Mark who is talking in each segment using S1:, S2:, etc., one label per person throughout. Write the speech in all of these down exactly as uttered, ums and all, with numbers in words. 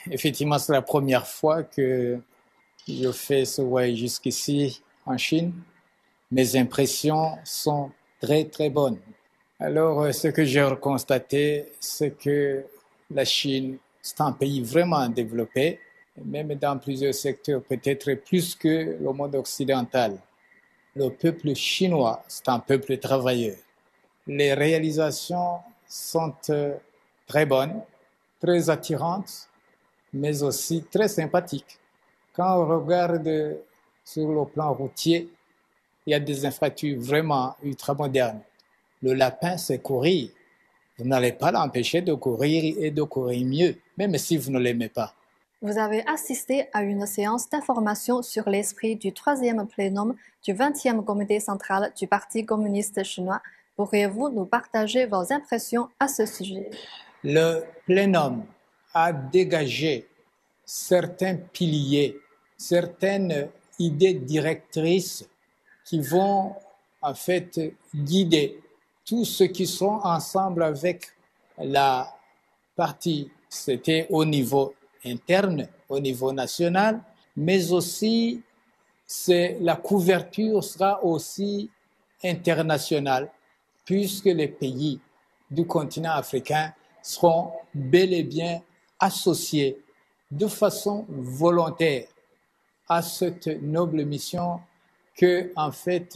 S1: effectivement, c'est la première fois que je fais ce voyage jusqu'ici en Chine. Mes impressions sont très, très bonnes. Alors, ce que j'ai constaté, c'est que la Chine, c'est un pays vraiment développé, même dans plusieurs secteurs, peut-être plus que le monde occidental. Le peuple chinois, c'est un peuple travailleur. Les réalisations sont très bonnes, très attirantes, mais aussi très sympathiques. Quand on regarde sur le plan routier, il y a des infrastructures vraiment ultra-modernes. Le lapin sait courir. Vous n'allez pas l'empêcher de courir et de courir mieux, même si vous ne l'aimez pas.
S2: Vous avez assisté à une séance d'information sur l'esprit du troisième plénum du vingtième comité central du Parti communiste chinois. Pourriez-vous nous partager vos impressions à ce sujet?
S1: Le plénum a dégagé certains piliers, certaines idées directrices qui vont en fait guider tous ceux qui sont ensemble avec la partie. C'était au niveau interne, au niveau national, mais aussi c'est, la couverture sera aussi internationale, puisque les pays du continent africain seront bel et bien associés de façon volontaire à cette noble mission que, en fait,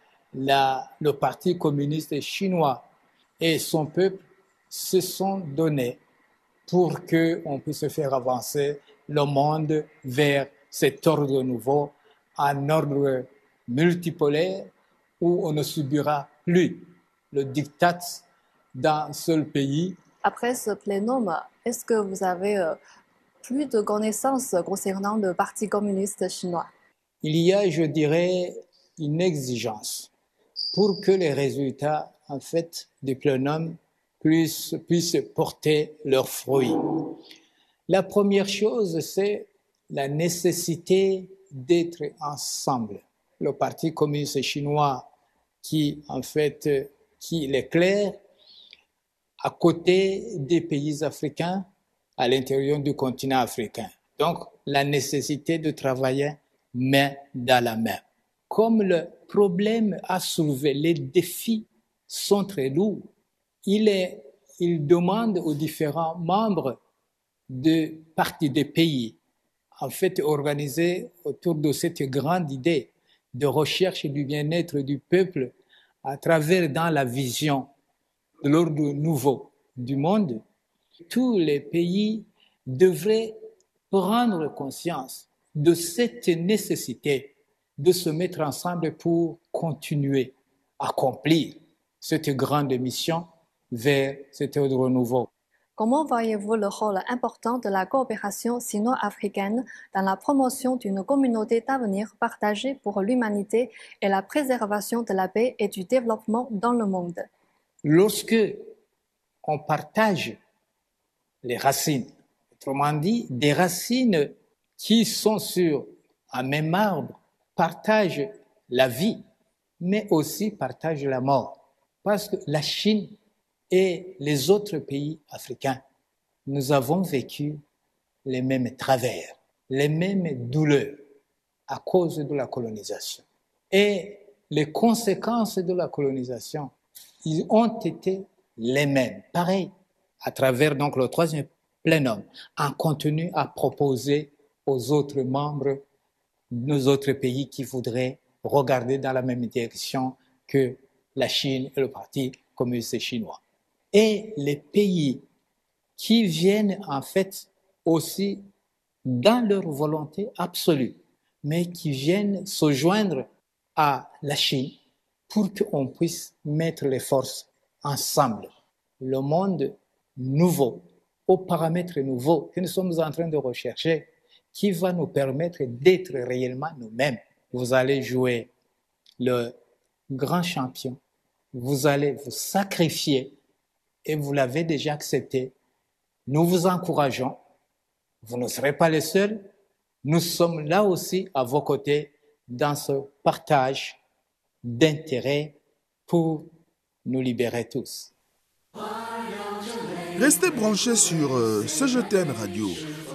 S1: la, le Parti communiste chinois et son peuple se sont donnés pour qu'on puisse faire avancer le monde vers cet ordre nouveau, un ordre multipolaire où on ne subira plus le diktat d'un seul pays.
S2: Après ce plénum, est-ce que vous avez euh, plus de connaissances concernant le Parti communiste chinois?
S1: Il y a, je dirais, une exigence pour que les résultats, en fait, du plénum puissent, puissent porter leurs fruits. La première chose, c'est la nécessité d'être ensemble. Le Parti communiste chinois qui, en fait, qui l'éclaire à côté des pays africains, à l'intérieur du continent africain. Donc, la nécessité de travailler main dans la main. Comme le problème à soulever, les défis sont très lourds, il, est, il demande aux différents membres de parties des pays, en fait, organisés autour de cette grande idée de recherche du bien-être du peuple à travers dans la vision de l'ordre nouveau du monde. Tous les pays devraient prendre conscience de cette nécessité de se mettre ensemble pour continuer à accomplir cette grande mission vers cet ordre nouveau.
S2: Comment voyez-vous le rôle important de la coopération sino-africaine dans la promotion d'une communauté d'avenir partagée pour l'humanité et la préservation de la paix et du développement dans le monde?
S1: Lorsque on partage les racines, autrement dit, des racines qui sont sur un même arbre, partagent la vie, mais aussi partagent la mort. Parce que la Chine et les autres pays africains, nous avons vécu les mêmes travers, les mêmes douleurs à cause de la colonisation. Et les conséquences de la colonisation, ils ont été les mêmes. Pareil, à travers donc le troisième plénum, un contenu à proposer aux autres membres de nos autres pays qui voudraient regarder dans la même direction que la Chine et le Parti communiste chinois. Et les pays qui viennent en fait aussi dans leur volonté absolue, mais qui viennent se joindre à la Chine pour qu'on puisse mettre les forces ensemble. Le monde nouveau, aux paramètres nouveaux que nous sommes en train de rechercher, qui va nous permettre d'être réellement nous-mêmes. Vous allez jouer le grand champion, vous allez vous sacrifier et vous l'avez déjà accepté. Nous vous encourageons, vous ne serez pas les seuls, nous sommes là aussi à vos côtés dans ce partage d'intérêts pour nous libérer tous.
S3: Restez branchés sur euh, C G T N Radio.